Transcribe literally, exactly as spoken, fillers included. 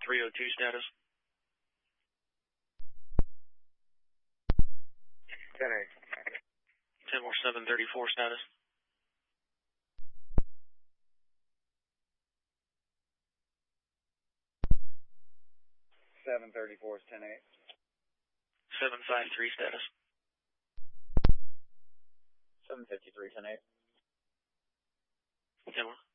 three oh two status. ten eight. ten more seven thirty-four status. seven thirty-four is ten eight. seven five three status. seven fifty-three, ten eight. ten more.